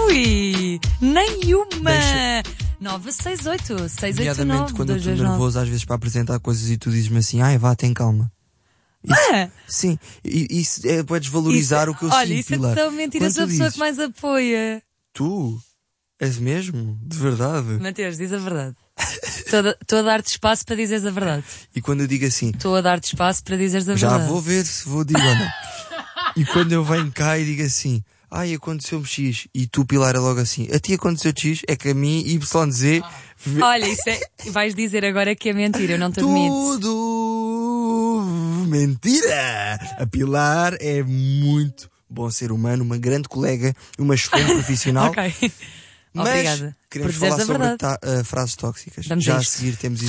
Ui, nenhuma. 968 689 Nomeadamente quando eu estou 229. nervoso às vezes para apresentar coisas e tu dizes-me assim, vá, tem calma. Sim, isso é para desvalorizar o que eu olha, sinto, isso é Pilar. tão mentira. Quando Sou a tu pessoa dizes, que mais apoia. tu és mesmo? De verdade? Mateus, diz a verdade. Estou a dar-te espaço para dizeres a verdade. E quando eu digo assim, Estou a dar-te espaço para dizeres a já verdade. vou ver se vou dizer ou não. E quando eu venho cá e digo assim, aconteceu-me X, e tu, Pilar, é logo assim, a ti aconteceu X, é que a mim, YZ... Olha, isso é. Vais dizer agora que é mentira, eu não te admito. Tudo mentira! A Pilar é muito bom ser humano, uma grande colega, uma excelente profissional. Ok. Mas Obrigada. queremos por dizeres falar a sobre verdade. frases tóxicas. Vamos a Já a isto. seguir temos